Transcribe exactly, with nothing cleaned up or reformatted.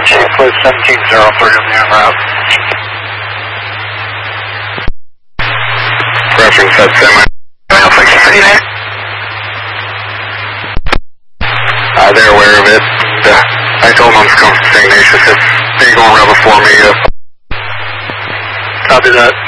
Chief with seventeen zero three on the en route. Reference that semi. Alpha City there? Uh, they're aware of it. Uh, I told them I'm just going to Saint Ignatius. If they're going to rebel for me. Uh, Copy that.